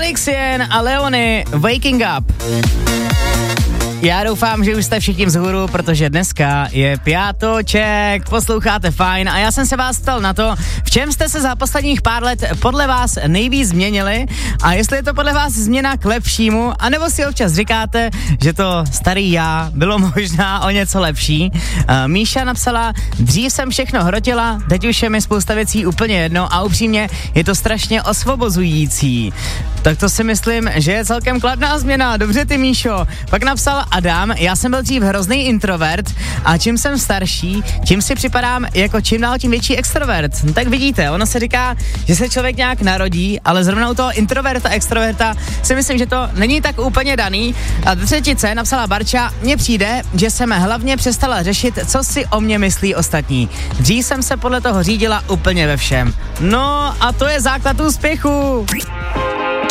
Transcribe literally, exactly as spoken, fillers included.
Alexien a Leony, Waking Up. Já doufám, že už jste všichni vzhůru, protože dneska je pátoček, posloucháte fajn a já jsem se vás ptal na to, v čem jste se za posledních pár let podle vás nejvíc změnili a jestli je to podle vás změna k lepšímu, anebo si občas říkáte, že to starý já bylo možná o něco lepší. Uh, Míša napsala, dřív jsem všechno hrotila, teď už je mi spousta věcí úplně jedno a upřímně je to strašně osvobozující. Tak to si myslím, že je celkem kladná změna, dobře ty Míšo. Pak napsal Adam, já jsem byl dřív hrozný introvert a čím jsem starší, tím si připadám jako čím dál tím větší extrovert. Tak vidíte, ono se říká, že se člověk nějak narodí, ale zrovna u toho introverta, extroverta si myslím, že to není tak úplně daný. A do třetice napsala Barča, mně přijde, že jsem hlavně přestala řešit, co si o mě myslí ostatní. Dřív jsem se podle toho řídila úplně ve všem. No a to je základ úspěchu.